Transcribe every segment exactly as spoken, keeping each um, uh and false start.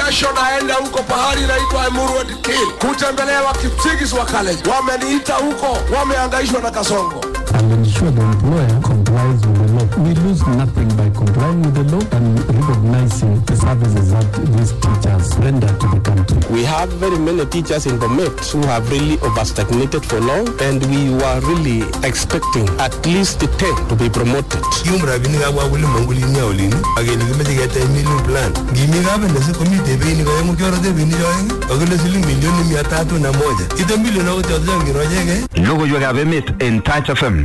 jasho naenda huko pahali inaitwa Emuru Edikil kutembelea Kipsigis wa college. Wameniita huko, wameangaishwa na Kasongo. And ensure the employer complies with the law. We lose nothing by complying with the law and recognizing the services that these teachers render to the country. We have very many teachers in Bomet who have really overstagnated for long, and we were really expecting at least ten to be promoted. Yumra biniga wa wuli manguli nyaolini ageli gimete gete million plan. Gimiga bende se komite bini ga mu kyoro de bini yoy agele sili milioni mia tatu na moja. Ite milioni na wote zangi rojege. Logo yo ga Bemet in Touch F M.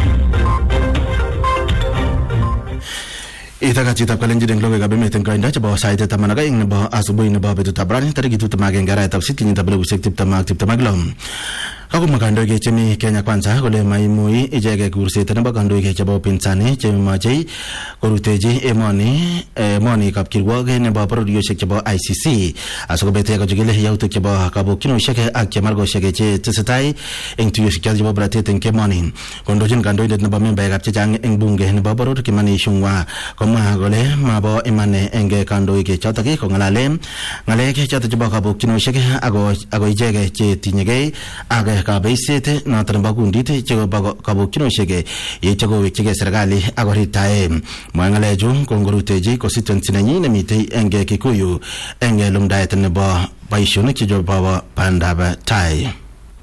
Ita kita kalen jadi ngloge gabe meten kainda coba saya tetap managa ing neba asubuhi neba betu tabrani tadi gitu temagen gara etap sit kini tabele busek tip tamak tip tamaglom. Aku makando ke cemi Kenya Kwanza kole mai mui ijege kursi tena bakando ke coba pinsani cemi macai koruteji emoni emoni kap kirwa ke neba produyo sek coba I C C asoko bete ka jugile ya utuk coba kabo kino sheke ak kemargo sheke ce tsetai ing tuyo sek coba berarti tengke moni kondojin kando det neba member kap cecang ing bunge neba produk kimani shungwa ma gole ma bo imane enge kando ike chata ke kongalale ngale ke chata jiba ka bo kino sheke ago ago ijege che tinyege aga ka beisete na tamba gundite che ba ka bo kino sheke ye chago wechege serikali ago ritae mwangale ju kongoruteji constituency nanyi na mite enge kikuyu enge lumdae tene ba baishone ki jo ba pandaba tai.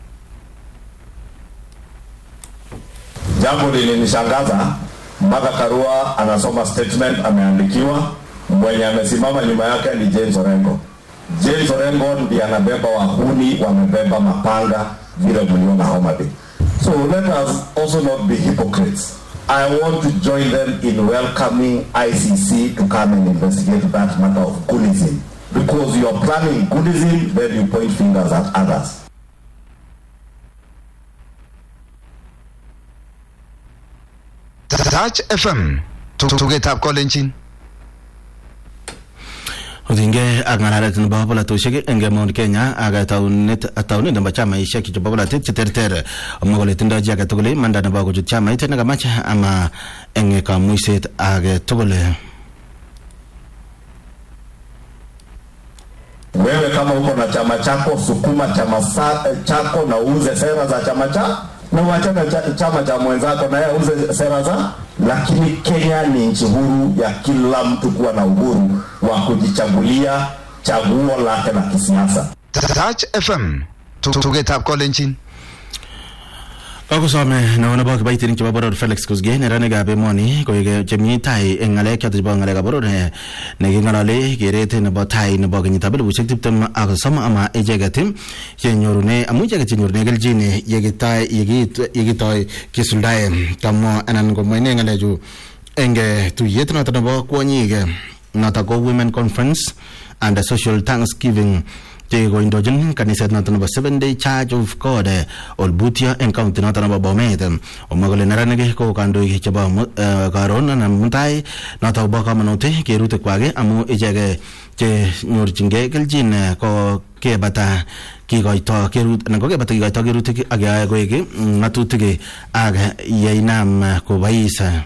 Jambo lilinishangaza mpaka Karua anasoma statement ameandikiwa, mwenye amesimama nyuma yake ni James Orengo. James Orengo ndiye anabeba wahuni, wamebeba mapanga vile mliona Homa Bay. So let us also not be hypocrites. I want to join them in welcoming I C C to come and investigate that matter of Gunism. Because you are planning Gunism, then you point fingers at others. Touch F M to get up calling. Udinge aganara tun babula to shege enge mon Kenya aga taunet ataunet namba chama isha ki babula tet terter amagole tinda jaga togole manda namba go chama ite naga macha ama enge ka muiset aga togole. Wewe kama uko na chama chako, sukuma chama chako na uuze sera za chama chako, na wachana chama cha mwenzako na yeye uuze sera za. Lakini Kenya ni nchi huru ya kila mtu kuwa na uhuru wa kujichagulia chaguo lake la kisiasa. Touch F M to get up calling. Ako some na wana bak baitin ki babaro Felix Kusge ne rane gabe moni ko ge chemni tai engale kya tibang ngale gabaro ne ne ngale gerete ne batai ne bagni tabel bu sektip tam ak sama ama ejegatim ye nyorune amu jega nyorune geljine yegi tai yegi yegi tai kisuldae tamo anan go mene ngale ju enge tu yetna tan ba ko nyige nata go women conference and a social thanksgiving. Tego indojen kanisa natan ba seven day charge of God ol butia encounter natan ba bomet o magale naranege ko kando ke chaba garon na muntai nata ba ka manote ke rute kwage amu ejege che nyor jinge geljin ko ke bata ki goito ke rute na ko ke bata ki goito ke rute aga go ke matutege aga yeinam ko baisa.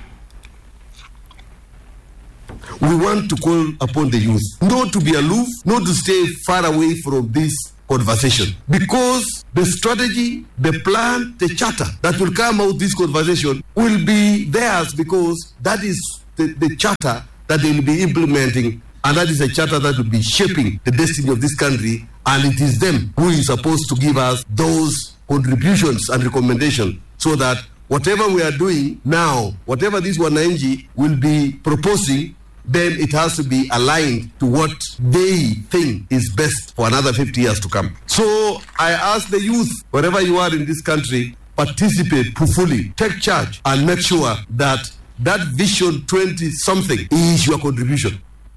We want to call upon the youth not to be aloof, not to stay far away from this conversation, because the strategy, the plan, the charter that will come out of this conversation will be theirs, because that is the, the charter that they will be implementing, and that is a charter that will be shaping the destiny of this country, and it is them who is supposed to give us those contributions and recommendations so that whatever we are doing now, whatever this Wananchi will be proposing, then it has to be aligned to what they think is best for another fifty years to come. So I ask the youth, wherever you are in this country, participate fully, take charge, and make sure that that vision twenty something is your contribution.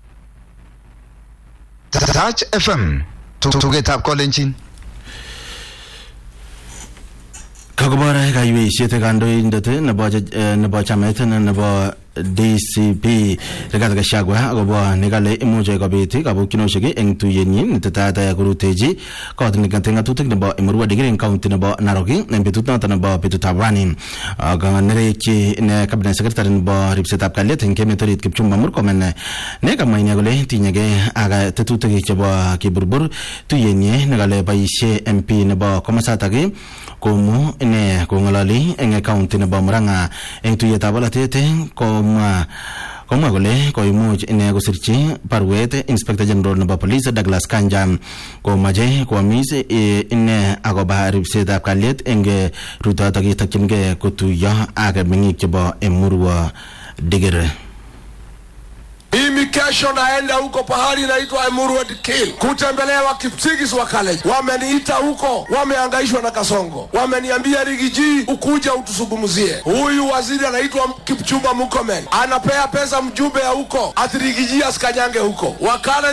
Touch F M to get up calling. Kagobara ga ywe shete gando indete na ba na ba chamete na ba D C P Rigathi Gachagua agobo negale imuche kobit kabukinoshek eng tuyenyin tetata kuruteji kot nikantenga tutik nebo Emurua Dikireng county nebo Narok eng betut noto nebo betutab rani aga nerechi ne cabinet secretary nebo ripsetab kalyet eng emet orit Kipchumba Murkomen ne kamwa ine kole tinyege aga tetutik chebo kiburbur tuyenyi negale boisie M P nebo komasatak komu ine kongalali eng county nebo Murang'a eng tuyetab bolatet komwa komwa kole koimuch ine kosirchi parwet Inspector General nebo Police Douglas Kanja komache koamis ine akoba ripsetab kalyet eng rutoto kitakyinge kotuyo ak meng'ik chebo Emurua Dikireng. Mimi kesho naenda huko pahali inaitwa Emurua Dikireng kutembelea Kipsigis wa college. Wameniita huko, wameangaishwa na Kasongo. Wameniambia Rigiji ukuja utusugumuzie. Huyu waziri anaitwa Kipchumba Murkomen anapea pesa mjumbe ya huko ati Rigiji asikanyange huko. Wakale